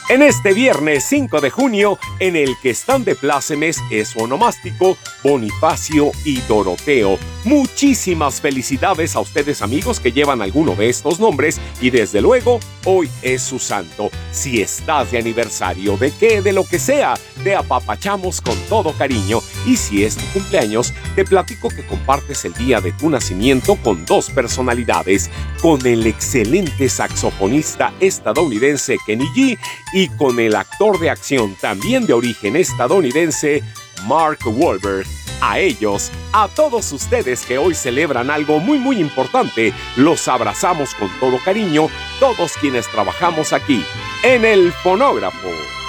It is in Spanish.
En este viernes 5 de junio, en el que están de plácemes es su onomástico Bonifacio y Doroteo. Muchísimas felicidades a ustedes, amigos, que llevan alguno de estos nombres y desde luego hoy es su santo. Si estás de aniversario, de qué, de lo que sea, te apapachamos con todo cariño. Y si es tu cumpleaños, te platico que compartes el día de tu nacimiento con dos personalidades, con el excelente saxofonista estadounidense Kenny G y con el actor de acción también de origen estadounidense Mark Wahlberg. A ellos, a todos ustedes que hoy celebran algo muy importante, los abrazamos con todo cariño, todos quienes trabajamos aquí en El Fonógrafo.